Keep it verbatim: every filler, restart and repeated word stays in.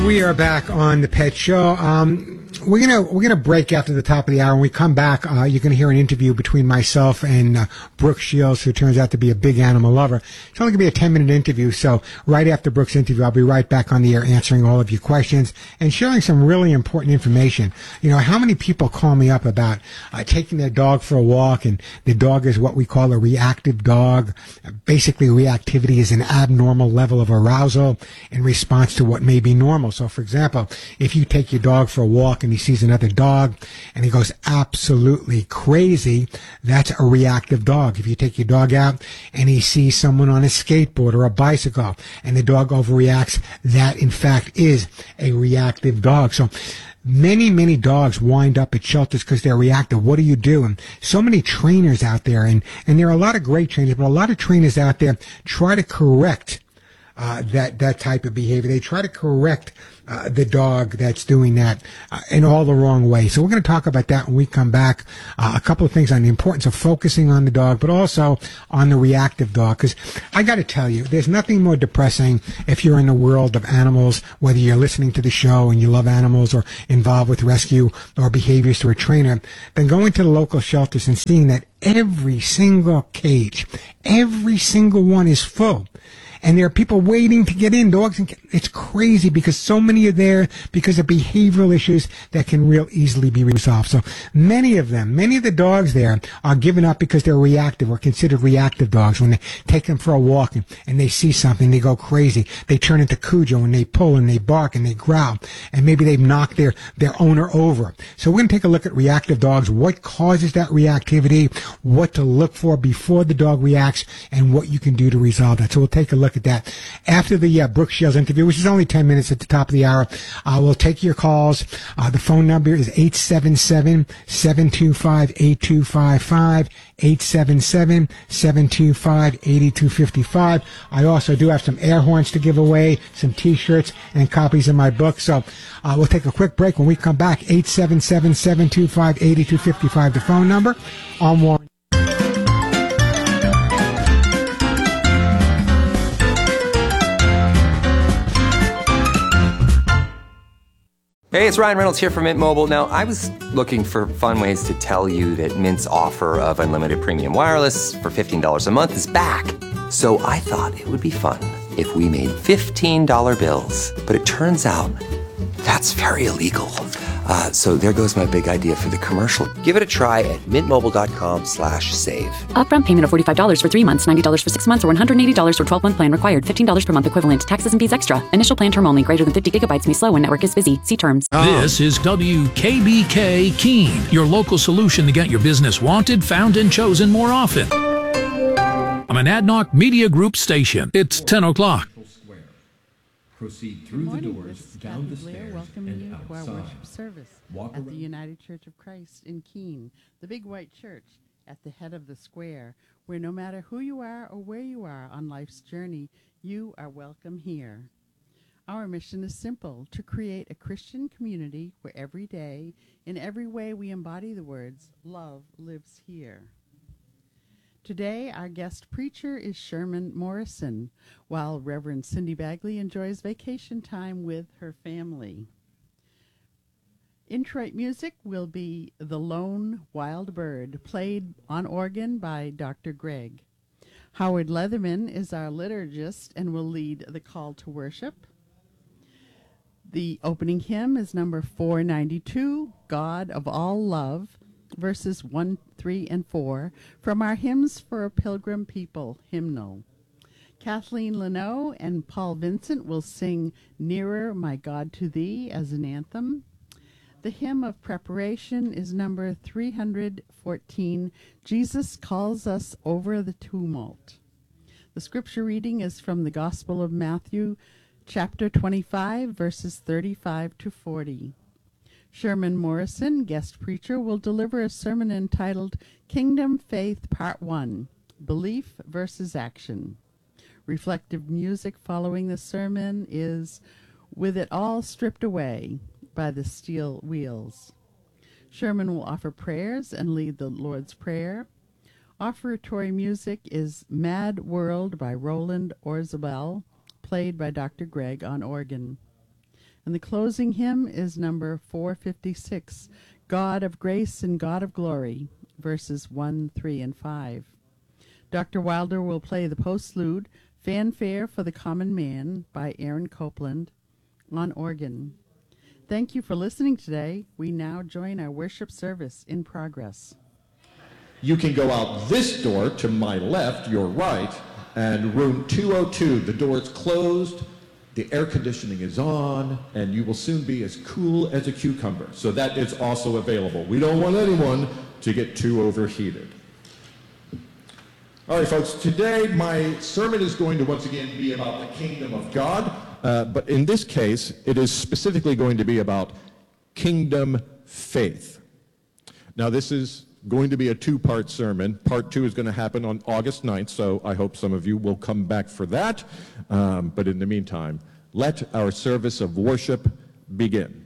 We are back on the Pet Show. Um, we're gonna we're gonna break after the top of the hour. When we come back, uh, you're gonna hear an interview between myself and uh, Brooke Shields, who turns out to be a big animal lover. It's only gonna be a ten minute interview, so right after Brooke's interview, I'll be right back on the air answering all of your questions and sharing some really important information. You know, how many people call me up about uh, taking their dog for a walk, and the dog is what we call a reactive dog. Basically, reactivity is an abnormal level of arousal in response to what may be normal. So, for example, if you take your dog for a walk and he sees another dog and he goes absolutely crazy, that's a reactive dog. If you take your dog out and he sees someone on a skateboard or a bicycle and the dog overreacts, that in fact is a reactive dog. So many, many dogs wind up at shelters because they're reactive. What do you do? And so many trainers out there, and, and there are a lot of great trainers, but a lot of trainers out there try to correct Uh, that, that type of behavior. They try to correct uh, the dog that's doing that uh, in all the wrong way. So we're going to talk about that when we come back. Uh, a couple of things on the importance of focusing on the dog, but also on the reactive dog. Because I got to tell you, there's nothing more depressing if you're in the world of animals, whether you're listening to the show and you love animals or involved with rescue or behaviors to a trainer, than going to the local shelters and seeing that every single cage, every single one is full. And there are people waiting to get in. Dogs, and it's crazy because so many are there because of behavioral issues that can real easily be resolved. So many of them, many of the dogs there are given up because they're reactive or considered reactive dogs. When they take them for a walk and, and they see something, they go crazy. They turn into Cujo and they pull and they bark and they growl. And maybe they've knocked their, their owner over. So we're going to take a look at reactive dogs, what causes that reactivity, what to look for before the dog reacts, and what you can do to resolve that. So we'll take a look at that after the uh, Brooke Shields interview, which is only ten minutes at the top of the hour. Uh, we'll take your calls. Uh, the phone number is eight seven seven, seven two five, eight two five five, eight seven seven, seven two five, eight two five five. I also do have some air horns to give away, some T-shirts, and copies of my book. So uh, we'll take a quick break. When we come back, eight seven seven, seven two five, eight two five five, the phone number. On Warren. Hey, it's Ryan Reynolds here from Mint Mobile. Now, I was looking for fun ways to tell you that Mint's offer of unlimited premium wireless for fifteen dollars a month is back. So I thought it would be fun if we made fifteen dollar bills. But it turns out that's very illegal. Uh, so there goes my big idea for the commercial. Give it a try at mintmobile.com slash save. Upfront payment of forty-five dollars for three months, ninety dollars for six months, or one hundred eighty dollars for twelve-month plan required. fifteen dollars per month equivalent. Taxes and fees extra. Initial plan term only. Greater than fifty gigabytes may slow when network is busy. See terms. This is W K B K Keene, your local solution to get your business wanted, found, and chosen more often. I'm an Adnoc Media Group station. It's ten o'clock. Proceed through the doors, down the stairs, welcoming and you to our outside. worship service Walk at the around. United Church of Christ in Keene, the big white church at the head of the square, where no matter who you are or where you are on life's journey, you are welcome here. Our mission is simple: to create a Christian community where every day, in every way, we embody the words, "Love lives here." Today, our guest preacher is Sherman Morrison, while Reverend Cindy Bagley enjoys vacation time with her family. Introit music will be The Lone Wild Bird, played on organ by Doctor Greg. Howard Leatherman is our liturgist and will lead the call to worship. The opening hymn is number four ninety-two, God of All Love, verses one, three, and four, from our Hymns for a Pilgrim People hymnal. Kathleen Leno and Paul Vincent will sing Nearer, My God, to Thee as an anthem. The hymn of preparation is number three fourteen, Jesus Calls Us Over the Tumult. The scripture reading is from the Gospel of Matthew, chapter twenty-five, verses thirty-five to forty. Sherman Morrison, guest preacher, will deliver a sermon entitled Kingdom Faith Part one, Belief versus Action. Reflective music following the sermon is With It All Stripped Away by the Steel Wheels. Sherman will offer prayers and lead the Lord's Prayer. Offertory music is Mad World by Roland Orzabal, played by Doctor Greg on organ. And the closing hymn is number four fifty-six, God of Grace and God of Glory, verses one, three, and five. Doctor Wilder will play the postlude, Fanfare for the Common Man by Aaron Copeland on organ. Thank you for listening today. We now join our worship service in progress. You can go out this door to my left, your right, and room two oh two. The door is closed, the air conditioning is on, and you will soon be as cool as a cucumber. So that is also available. We don't want anyone to get too overheated. All right, folks, today my sermon is going to once again be about the kingdom of God, uh, but in this case, it is specifically going to be about kingdom faith. Now, this is going to be a two-part sermon. Part two is going to happen on August ninth, so I hope some of you will come back for that. Um, but in the meantime, let our service of worship begin.